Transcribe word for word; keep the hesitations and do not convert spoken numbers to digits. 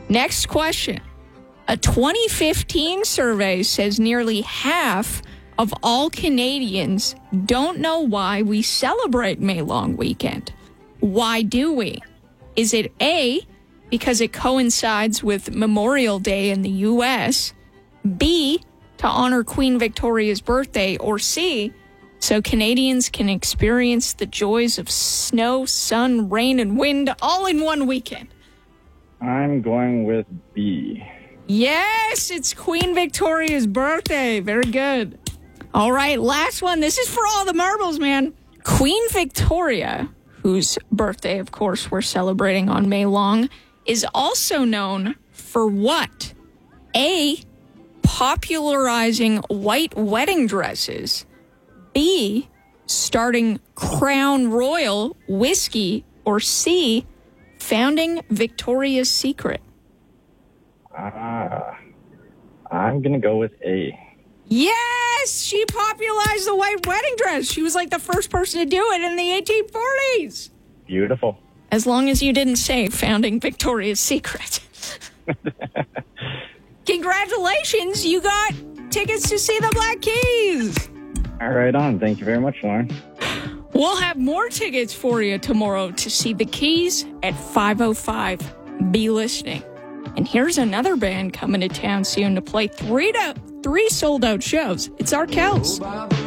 Next question. A twenty fifteen survey says nearly half of all Canadians don't know why we celebrate May Long Weekend. Why do we? Is it A, because it coincides with Memorial Day in the U S, B, to honor Queen Victoria's birthday, or C, so Canadians can experience the joys of snow, sun, rain, and wind all in one weekend? I'm going with B. Yes, it's Queen Victoria's birthday. Very good. All right, last one. This is for all the marbles, man. Queen Victoria, whose birthday, of course, we're celebrating on May Long, is also known for what? A, popularizing white wedding dresses. B, starting Crown Royal whiskey. Or C, founding Victoria's Secret. Uh, I'm going to go with A. Yes, she popularized the white wedding dress. She was like the first person to do it in the eighteen forties. Beautiful. As long as you didn't say founding Victoria's Secret. Congratulations, you got tickets to see the Black Keys. All right on. Thank you very much, Lauren. We'll have more tickets for you tomorrow to see the Keys at five oh five. Be listening. And here's another band coming to town soon to play three to three sold-out shows. It's Arkells.